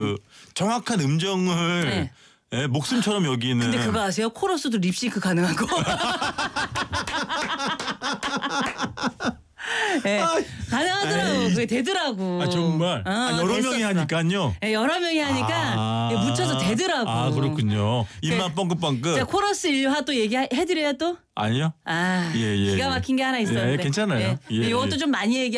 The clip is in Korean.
그 정확한 음정을 네. 예, 목숨처럼 여기는. 근데 그거 아세요? 코러스도 립싱크 가능한 거. 네, 가능하더라고. 그게 되더라고. 아 정말. 여러 명이 됐었어. 하니까요. 네, 여러 명이 하니까 묻혀서 되더라고. 아 그렇군요. 입만 뻥긋뻥긋. 자, 코러스 1화 또 얘기해드려야 또? 아니요. 아, 예, 예, 기가 예. 막힌 게 하나 있었는데. 예, 괜찮아요. 예, 이것도 예. 좀 많이 얘기.